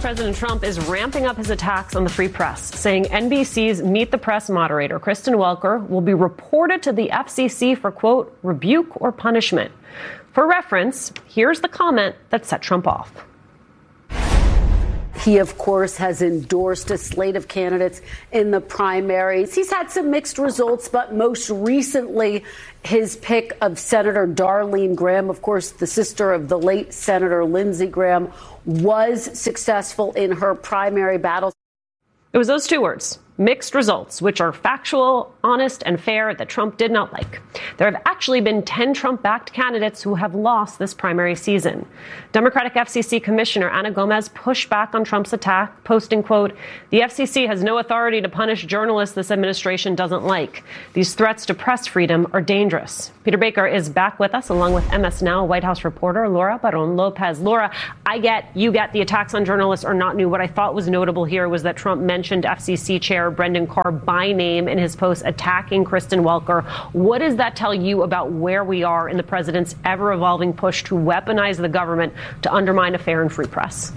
President Trump is ramping up his attacks on the free press, saying NBC's Meet the Press moderator, Kristen Welker, will be reported to the FCC for, quote, rebuke or punishment. For reference, here's the comment that set Trump off. He, of course, has endorsed a slate of candidates in the primaries. He's had some mixed results, but most recently, his pick of Senator Darlene Graham, of course, the sister of the late Senator Lindsey Graham, was successful in her primary battle. It was those two words, mixed results, which are factual, honest, and fair, that Trump did not like. There have actually been 10 Trump-backed candidates who have lost this primary season. Democratic FCC Commissioner Ana Gomez pushed back on Trump's attack, posting, quote, the FCC has no authority to punish journalists this administration doesn't like. These threats to press freedom are dangerous. Peter Baker is back with us, along with MS Now White House reporter Laura Barron Lopez. Laura, you get the attacks on journalists are not new. What I thought was notable here was that Trump mentioned FCC Chair Brendan Carr by name in his post attacking Kristen Welker. What does that tell you about where we are in the president's ever-evolving push to weaponize the government to undermine a fair and free press?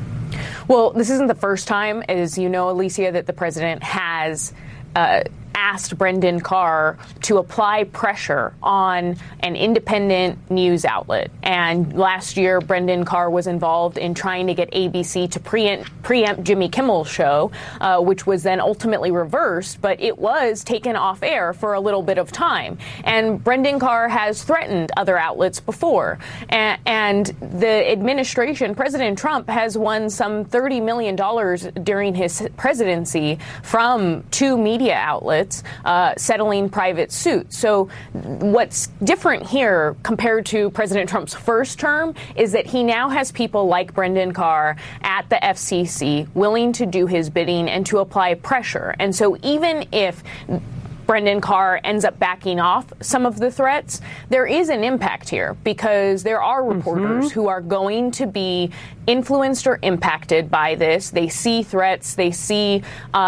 Well, this isn't the first time, as you know, Alicia, that the president has asked Brendan Carr to apply pressure on an independent news outlet. And last year, Brendan Carr was involved in trying to get ABC to preempt Jimmy Kimmel's show, which was then ultimately reversed, but it was taken off air for a little bit of time. And Brendan Carr has threatened other outlets before. And the administration, President Trump, has won some $30 million during his presidency from two media outlets settling private suits. So what's different here compared to President Trump's first term is that he now has people like Brendan Carr at the FCC willing to do his bidding and to apply pressure. And so even if Brendan Carr ends up backing off some of the threats, there is an impact here because there are reporters who are going to be influenced or impacted by this. They see threats, they see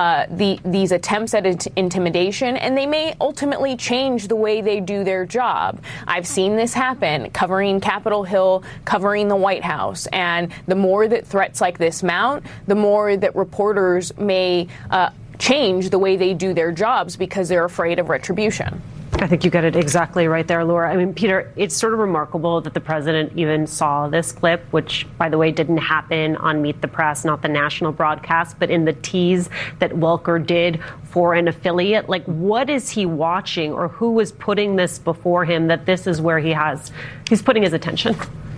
these attempts at intimidation, and they may ultimately change the way they do their job. I've seen this happen covering Capitol Hill, covering the White House, and the more that threats like this mount, the more that reporters may change the way they do their jobs because they're afraid of retribution. I think you got it exactly right there, Laura. I mean, Peter, it's sort of remarkable that the president even saw this clip, which, by the way, didn't happen on Meet the Press, not the national broadcast, but in the tease that Welker did for an affiliate. Like, what is he watching, or who is putting this before him that this is where he's putting his attention?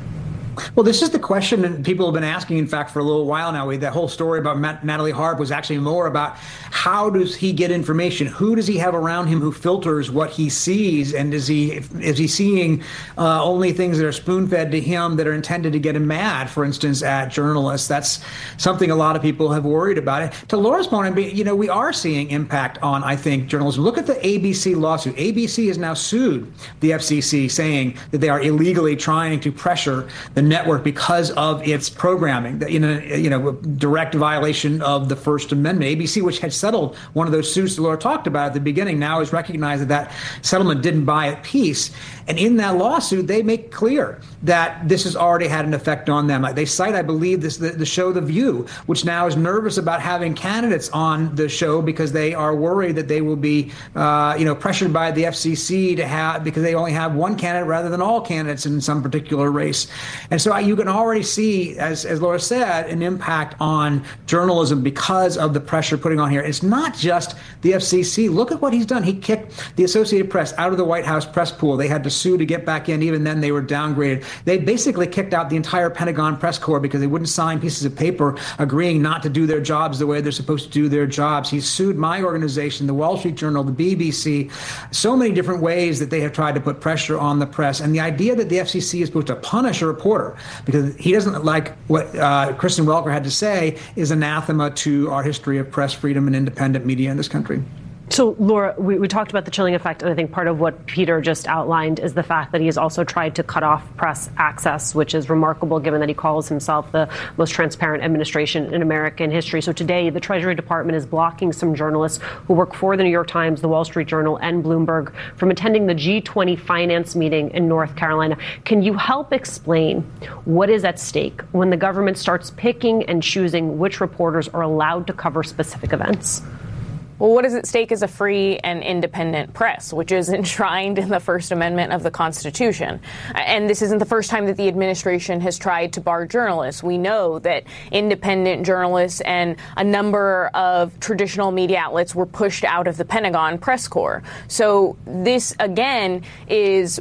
Well, this is the question that people have been asking, in fact, for a little while now. The whole story about Natalie Harp was actually more about how does he get information? Who does he have around him who filters what he sees? And is he seeing only things that are spoon-fed to him that are intended to get him mad, for instance, at journalists? That's something a lot of people have worried about. It. To Laura's point, we are seeing impact on, I think, journalism. Look at the ABC lawsuit. ABC has now sued the FCC, saying that they are illegally trying to pressure the network because of its programming, in a direct violation of the First Amendment. ABC, which had settled one of those suits that Laura talked about at the beginning, now has recognized that settlement didn't buy it peace. And in that lawsuit, they make clear that this has already had an effect on them. They cite, I believe, the show The View, which now is nervous about having candidates on the show because they are worried that they will be, pressured by the FCC because they only have one candidate rather than all candidates in some particular race. And so you can already see, as Laura said, an impact on journalism because of the pressure putting on here. It's not just the FCC. Look at what he's done. He kicked the Associated Press out of the White House press pool. They had to sue to get back in. Even then, they were downgraded. They basically kicked out the entire Pentagon press corps because they wouldn't sign pieces of paper agreeing not to do their jobs the way they're supposed to do their jobs. He sued my organization, the Wall Street Journal, the BBC, so many different ways that they have tried to put pressure on the press. And the idea that the FCC is supposed to punish a reporter because he doesn't like what Kristen Welker had to say is anathema to our history of press freedom and independent media in this country. So, Laura, we talked about the chilling effect, and I think part of what Peter just outlined is the fact that he has also tried to cut off press access, which is remarkable given that he calls himself the most transparent administration in American history. So today, the Treasury Department is blocking some journalists who work for the New York Times, the Wall Street Journal, and Bloomberg from attending the G20 finance meeting in North Carolina. Can you help explain what is at stake when the government starts picking and choosing which reporters are allowed to cover specific events? Well, what is at stake is a free and independent press, which is enshrined in the First Amendment of the Constitution. And this isn't the first time that the administration has tried to bar journalists. We know that independent journalists and a number of traditional media outlets were pushed out of the Pentagon press corps. So this, again, is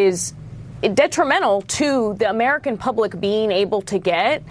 detrimental to the American public being able to get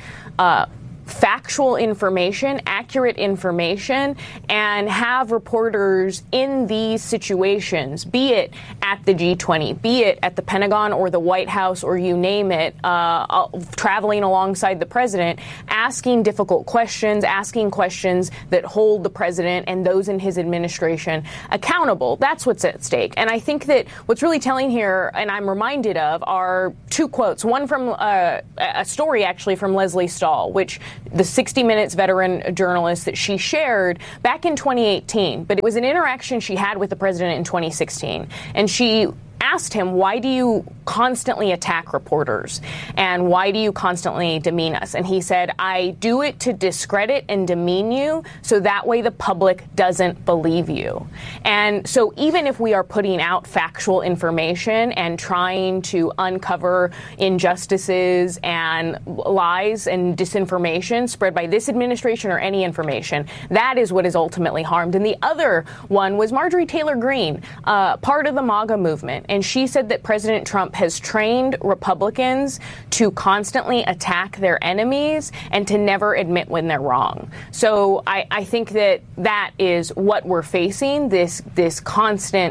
factual information, accurate information, and have reporters in these situations, be it at the G20, be it at the Pentagon or the White House or you name it, traveling alongside the president, asking difficult questions, asking questions that hold the president and those in his administration accountable. That's what's at stake. And I think that what's really telling here, and I'm reminded of, are two quotes. One from a story, actually, from Lesley Stahl, which the 60 Minutes veteran journalist that she shared back in 2018. But it was an interaction she had with the president in 2016. And she asked him, why do you constantly attack reporters? And why do you constantly demean us? And he said, I do it to discredit and demean you so that way the public doesn't believe you. And so even if we are putting out factual information and trying to uncover injustices and lies and disinformation spread by this administration or any information, that is what is ultimately harmed. And the other one was Marjorie Taylor Greene, part of the MAGA movement. And she said that President Trump has trained Republicans to constantly attack their enemies and to never admit when they're wrong. So I think that that is what we're facing, this constant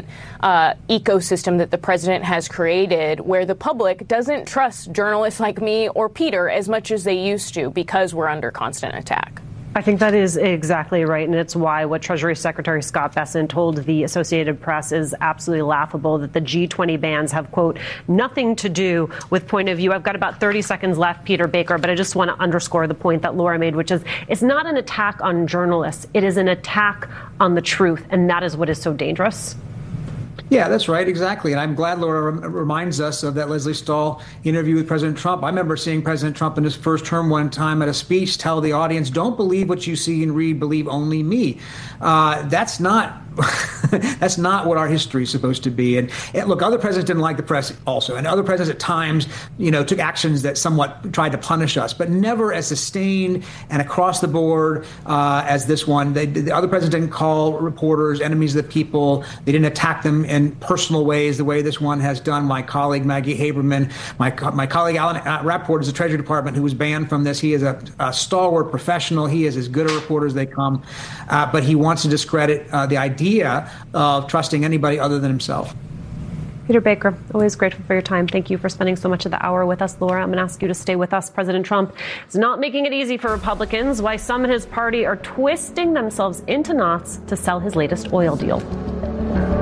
ecosystem that the president has created where the public doesn't trust journalists like me or Peter as much as they used to because we're under constant attack. I think that is exactly right, and it's why what Treasury Secretary Scott Bessent told the Associated Press is absolutely laughable, that the G20 bans have, quote, nothing to do with point of view. I've got about 30 seconds left, Peter Baker, but I just want to underscore the point that Laura made, which is it's not an attack on journalists. It is an attack on the truth, and that is what is so dangerous. Yeah, that's right. Exactly. And I'm glad Laura reminds us of that Lesley Stahl interview with President Trump. I remember seeing President Trump in his first term one time at a speech tell the audience, don't believe what you see and read, believe only me. That's not that's not what our history is supposed to be. And look, other presidents didn't like the press also. And other presidents at times, took actions that somewhat tried to punish us, but never as sustained and across the board as this one. The other presidents didn't call reporters enemies of the people. They didn't attack them in personal ways the way this one has done. My colleague, Maggie Haberman, my colleague, Alan Rappaport, is the Treasury Department, who was banned from this. He is a stalwart professional. He is as good a reporter as they come. But he wants to discredit the idea of trusting anybody other than himself. Peter Baker, always grateful for your time. Thank you for spending so much of the hour with us. Laura, I'm going to ask you to stay with us. President Trump is not making it easy for Republicans. Why some in his party are twisting themselves into knots to sell his latest oil deal.